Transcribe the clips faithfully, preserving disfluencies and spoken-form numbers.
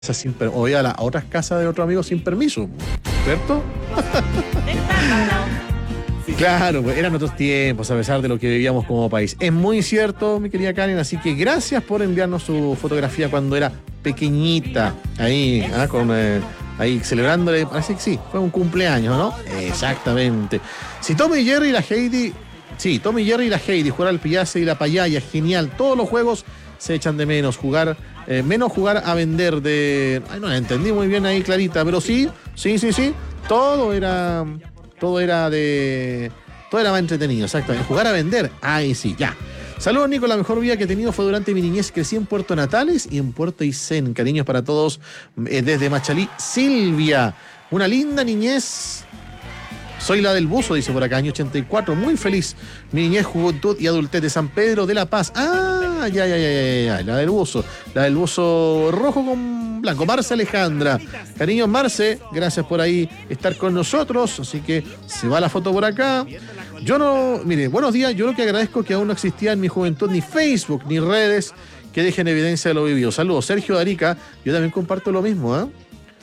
sin per- o iba a, la, a otras casas de otros amigos sin permiso, ¿cierto? Claro, pues eran otros tiempos, a pesar de lo que vivíamos como país. Es muy cierto, mi querida Karen, así que gracias por enviarnos su fotografía cuando era pequeñita, ahí, ¿ah? con, eh, ahí celebrándole, parece que sí, fue un cumpleaños, ¿no? Exactamente. Si Tom y Jerry y la Heidi, sí, Tom y Jerry y la Heidi, jugar al pillace y la payaya, genial, todos los juegos se echan de menos, jugar, eh, menos jugar a vender de... Ay, no la entendí muy bien ahí, Clarita, pero sí, sí, sí, sí, todo era... Todo era de... Todo era más entretenido, exactamente. Jugar a vender, ahí sí, ya. Saludos, Nico. La mejor vida que he tenido fue durante mi niñez. Crecí en Puerto Natales y en Puerto Aysén. Cariños para todos eh, desde Machalí. Silvia, una linda niñez. Soy la del buzo, dice por acá, año ochenta y cuatro. Muy feliz. Mi niñez, juventud y adultez de San Pedro de la Paz. Ah, ya, ya, ya, ya, ya. La del buzo. La del buzo rojo con blanco. Marce Alejandra. Cariños, Marce. Gracias por ahí estar con nosotros. Así que se va la foto por acá. Yo no, mire, buenos días. Yo lo que agradezco que aún no existía en mi juventud ni Facebook ni redes que dejen evidencia de lo vivido. Saludos, Sergio de Arica. Yo también comparto lo mismo, ¿eh?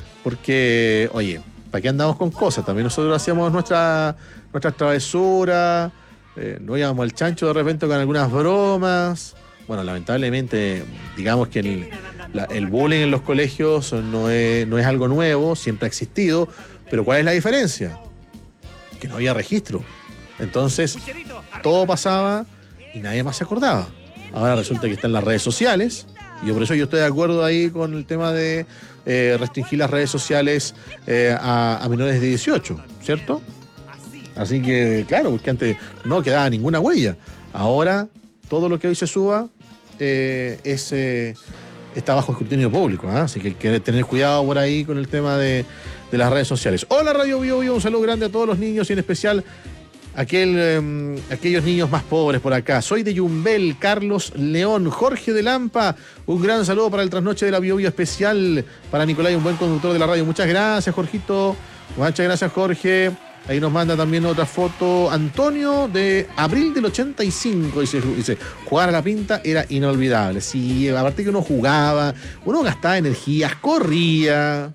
Porque, oye, ¿para qué andamos con cosas? También nosotros hacíamos nuestra, nuestras travesuras, eh, nos íbamos al chancho de repente con algunas bromas. Bueno, lamentablemente, digamos que el, la, el bullying en los colegios no es, no es algo nuevo, siempre ha existido, pero ¿cuál es la diferencia? Que no había registro. Entonces, todo pasaba y nadie más se acordaba. Ahora resulta que están las redes sociales, y yo por eso yo estoy de acuerdo ahí con el tema de eh, restringir las redes sociales eh, a, a menores de dieciocho, ¿cierto? Así que, claro, porque antes no quedaba ninguna huella. Ahora, todo lo que hoy se suba eh, es, eh, está bajo escrutinio público, ¿eh? Así que hay que tener cuidado por ahí con el tema de, de las redes sociales. Hola, Radio Bio Bio, un saludo grande a todos los niños y en especial Aquel, eh, aquellos niños más pobres por acá. Soy de Yumbel, Carlos León, Jorge de Lampa. Un gran saludo para el trasnoche de la Bio Bio especial para Nicolai, un buen conductor de la radio. Muchas gracias, Jorgito. Muchas gracias, Jorge. Ahí nos manda también otra foto. Antonio, de abril del ochenta y cinco. Dice, dice, jugar a la pinta era inolvidable. Sí, aparte que uno jugaba, uno gastaba energías, corría.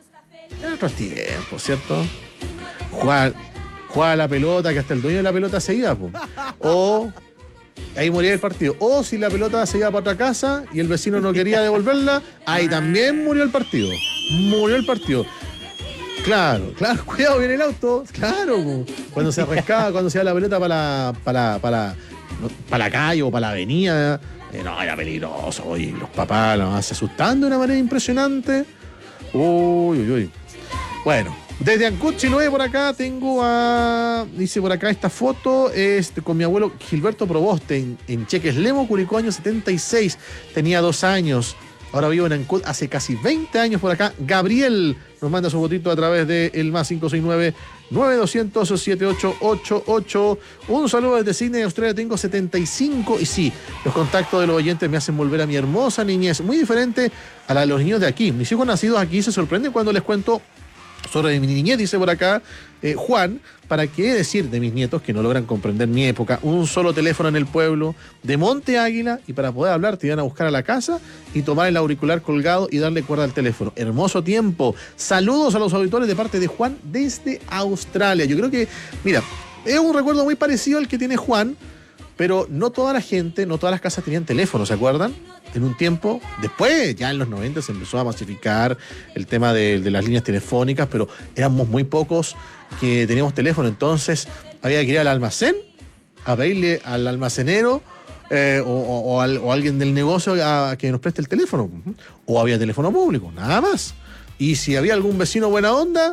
En otros tiempos, ¿cierto? Jugar... Jugaba la pelota, que hasta el dueño de la pelota se iba, po. O ahí moría el partido. O si la pelota se iba para otra casa y el vecino no quería devolverla, ahí también murió el partido. Murió el partido. Claro, claro, cuidado, viene el auto. Claro, po. Cuando se arrancaba, cuando se iba la pelota para la, para, para, para la calle o para la avenida, eh, no, era peligroso. Oye, los papás los se asustaban de una manera impresionante. Uy, uy, uy. Bueno. Desde Ancud, Chiloé, por acá tengo a... Dice por acá esta foto, es con mi abuelo Gilberto Proboste, en, en Chequeslemo, Curicó, año setenta y seis. Tenía dos años. Ahora vivo en Ancud hace casi veinte años por acá. Gabriel nos manda su fotito a través de el más cinco seis nueve, nueve dos cero cero, siete ocho ocho ocho. Un saludo desde Sydney, Australia. Tengo setenta y cinco y sí, los contactos de los oyentes me hacen volver a mi hermosa niñez. Muy diferente a la de los niños de aquí. Mis hijos nacidos aquí se sorprenden cuando les cuento sobre mi niñez, dice por acá eh, Juan. ¿Para qué decir de mis nietos que no logran comprender mi época? Un solo teléfono en el pueblo de Monte Águila y para poder hablar te iban a buscar a la casa y tomar el auricular colgado y darle cuerda al teléfono. Hermoso tiempo. Saludos a los auditores de parte de Juan desde Australia. Yo creo que, mira, es un recuerdo muy parecido al que tiene Juan, pero no toda la gente, no todas las casas tenían teléfono, ¿se acuerdan? En un tiempo, después, ya en los noventa se empezó a masificar el tema de, de las líneas telefónicas, pero éramos muy pocos que teníamos teléfono, entonces había que ir al almacén a pedirle al almacenero eh, o, o, o, al, o alguien del negocio a, a que nos preste el teléfono, o había teléfono público, nada más. Y si había algún vecino buena onda,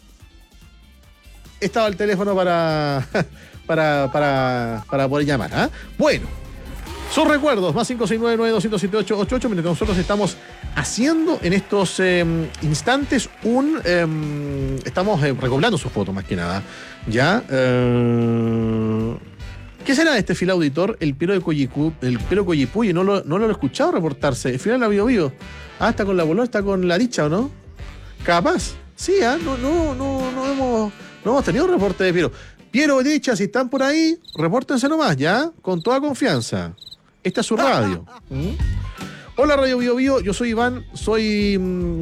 estaba el teléfono para... Para, para, para poder llamar, ¿eh? Bueno, sus recuerdos, más cinco seis nueve, nueve dos cero siete ocho ocho ocho, mientras que nosotros estamos haciendo en estos eh, instantes un... Eh, estamos eh, recopilando sus fotos, más que nada, ¿ya? Eh, ¿Qué será de este fiel auditor? El Piero de Coyicú, el Piero Coyipuy, no lo, no lo he escuchado reportarse. El final la Bio Bio. Ah, está con la bolón, está con la dicha, ¿o no? Capaz. Sí, ¿eh? No, no, no, no hemos, no hemos tenido un reporte de Piero. Piero, Dicha, si están por ahí, repórtense nomás, ¿ya? Con toda confianza. Esta es su radio. ¿Mm? Hola Radio Bio Bio, yo soy Iván, soy... mm,